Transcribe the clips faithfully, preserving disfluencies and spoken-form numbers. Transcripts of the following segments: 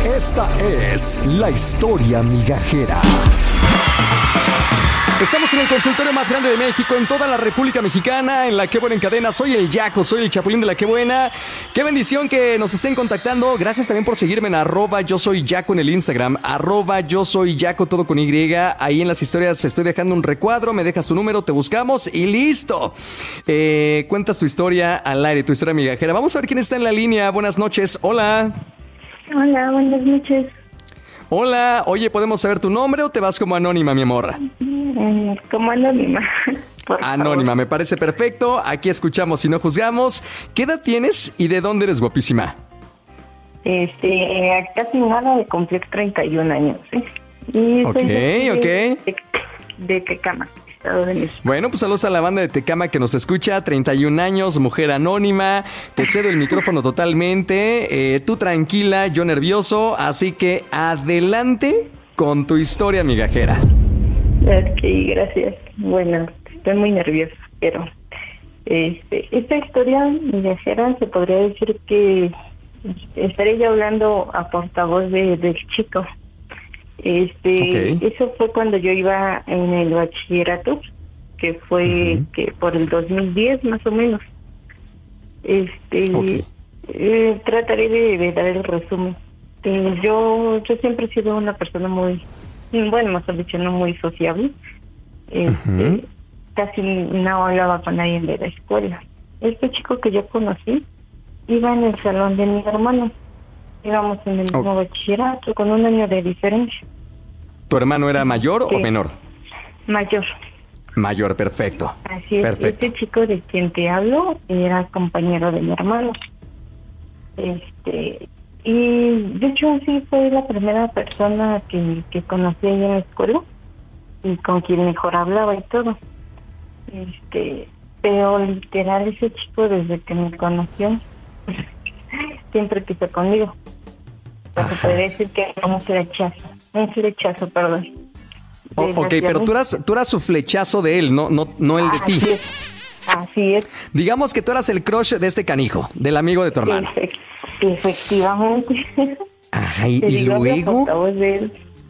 Esta es la historia migajera. Estamos en el consultorio más grande de México, en toda la República Mexicana, en La Qué Buena en Cadena. Soy el Yaco, soy el Chapulín de La Qué Buena. Qué bendición que nos estén contactando. Gracias también por seguirme en arroba yo soy Yaco en el Instagram, arroba yo soy Yaco, todo con Y. Ahí en las historias estoy dejando un recuadro, me dejas tu número, te buscamos y listo. Eh, cuentas tu historia al aire, tu historia migajera. Vamos a ver quién está en la línea. Buenas noches, hola. Hola, buenas noches. Hola, oye, ¿podemos saber tu nombre o te vas como anónima, mi amor? Eh, como anónima. Por Anónima, favor. me parece perfecto. Aquí escuchamos y no juzgamos. ¿Qué edad tienes y de dónde eres, guapísima? Este, casi nada de cumplir treinta y un años, ¿eh? Y Ok, soy de, ok. De, de Tecama, Estado de México. Bueno, pues saludos a la banda de Tecama que nos escucha. treinta y un años, mujer anónima. Te cedo el micrófono totalmente. Eh, tú tranquila, yo nervioso. Así que adelante con tu historia migajera. Ok, gracias. Bueno, estoy muy nerviosa, pero este, esta historia migajera se podría decir que estaré yo hablando a portavoz de, del chico. Este, Okay. Eso fue cuando yo iba en el bachillerato, que fue Uh-huh. que por el dos mil diez más o menos. Este, Okay. eh, trataré de, de dar el resumen. Eh, yo, yo siempre he sido una persona muy, bueno, mejor dicho, no muy sociable. Este, Uh-huh. Casi no hablaba con nadie de la escuela. Este chico que yo conocí iba en el salón de mi hermano. Íbamos en el mismo Oh. bachillerato, con un año de diferencia. ¿Tu hermano era mayor Sí. o menor? Mayor. Mayor, perfecto. Así es. Perfecto. Este chico de quien te hablo era compañero de mi hermano. Este, y de hecho sí fue la primera persona que, que conocí ahí en la escuela y con quien mejor hablaba y todo. Este, pero literal ese chico desde que me conoció siempre quiso conmigo. Pero se podría decir que era un flechazo, un flechazo, perdón. Oh, ok, pero tú eras, tú eras su flechazo de él, no, no, no el de ti. Así es, así es. Digamos que tú eras el crush de este canijo, del amigo de tu hermano. Efect- efectivamente. Ajá, y, Te y digo, la luego... portavoz de él.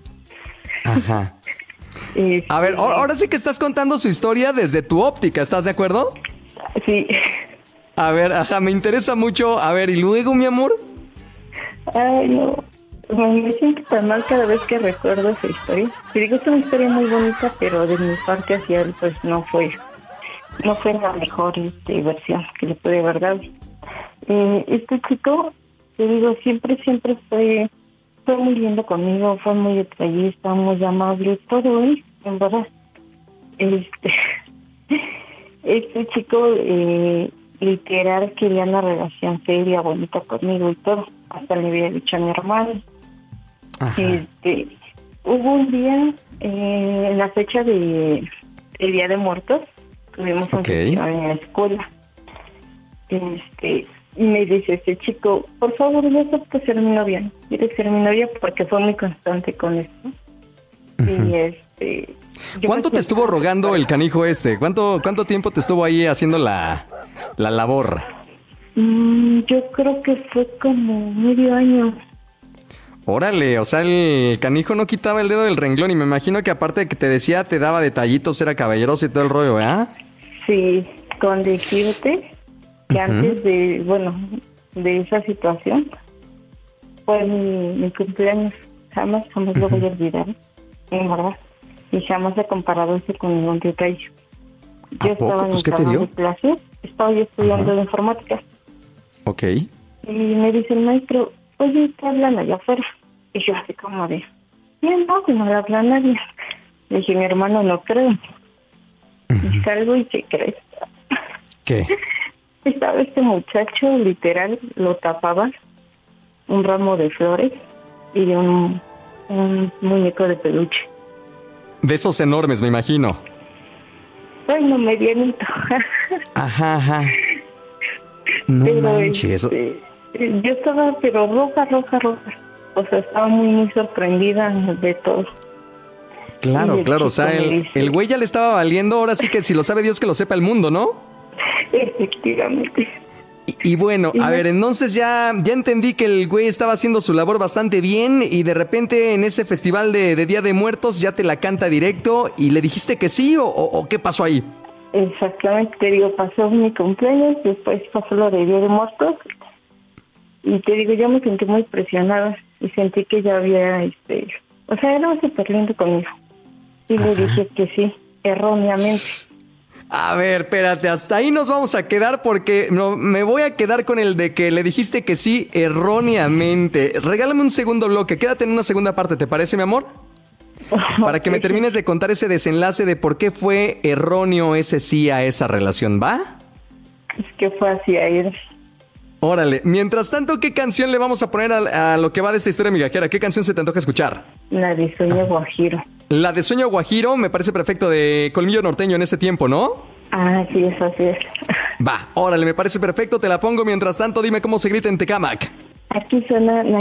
Ajá. Este, A ver, ahora ahora sí que estás contando su historia desde tu óptica, ¿estás de acuerdo? Sí. A ver, ajá, me interesa mucho. A ver, ¿y luego, mi amor? Ay, no. Me me siento tan mal cada vez que recuerdo esa historia. Te digo, es una historia muy bonita, pero de mi parte hacia él, pues no fue, no fue la mejor este, versión que le pude haber dado. Eh, este chico, te digo, siempre, siempre fue, fue muy lindo conmigo, fue muy detallista, muy amable, todo él, en verdad. Este, este chico, eh, literal, quería una relación seria, bonita conmigo y todo. Hasta le había dicho a mi hermano. Ajá. Este, hubo un día, eh, en la fecha de el Día de Muertos, tuvimos un Ok. festival en la escuela. Este, y me dice este chico, por favor, yo acepto ser mi novia. ¿Quieres ser mi novia? Porque fue muy constante con esto. Y este... yo ¿Cuánto me te estuvo sentía- rogando el canijo este? ¿Cuánto, cuánto tiempo te estuvo ahí haciendo la, la labor? Mm, yo creo que fue como medio año. Órale, o sea, el canijo no quitaba el dedo del renglón y me imagino que aparte de que te decía, te daba detallitos, era caballeroso y todo el rollo, ¿verdad? Sí, con decirte que Ujú. antes de, bueno, de esa situación, fue mi, mi cumpleaños. Jamás, jamás lo voy a olvidar, en verdad. Y jamás he comparado eso con ningún detalle. ¿A Yo poco? estaba en Pues, el ¿qué te salón dio? de clases, estaba yo estudiando Ajá. informática. Ok. Y me dice el maestro, oye, ¿qué hablan allá afuera? Y yo así como de, bien, no, que no le habla a nadie. Le dije, mi hermano, no creo. Y salgo y ¿qué crees? ¿Qué? Estaba este muchacho, literal, lo tapaba un ramo de flores y de un, un muñeco de peluche. De esos enormes, me imagino. Bueno, medianito. Ajá, ajá. No Pero manches. este, yo estaba, pero roja, roja, roja. O sea, estaba muy, muy sorprendida de todo. Y Claro, el claro. O sea, chico me el, dice- el güey ya le estaba valiendo. Ahora sí que si lo sabe Dios, que lo sepa el mundo, ¿no? Efectivamente. Y, y bueno, Y a no- ver, entonces ya, ya entendí que el güey estaba haciendo su labor bastante bien y de repente en ese festival de, de Día de Muertos ya te la canta directo y le dijiste que sí o, o- o qué pasó ahí. Exactamente, te digo, pasó mi cumpleaños, después pasó lo de Día de Muertos. Y te digo, yo me sentí muy presionada y sentí que ya había, este, o sea, era súper lindo conmigo. Y le dije que sí, erróneamente. A ver, espérate, hasta ahí nos vamos a quedar porque no, me voy a quedar con el de que le dijiste que sí erróneamente. Regálame un segundo bloque, quédate en una segunda parte, ¿te parece, mi amor? Para que me termines de contar ese desenlace de por qué fue erróneo ese sí a esa relación, ¿va? Es que fue así a ir. Órale, mientras tanto, ¿qué canción le vamos a poner a, a lo que va de esta historia migajera? ¿Qué canción se te antoja escuchar? La de Sueño Guajiro. La de Sueño Guajiro me parece perfecto, de Colmillo Norteño en ese tiempo, ¿no? Ah, sí, eso así es. Va, órale, me parece perfecto, te la pongo. Mientras tanto, dime cómo se grita en Tecámac. Aquí suena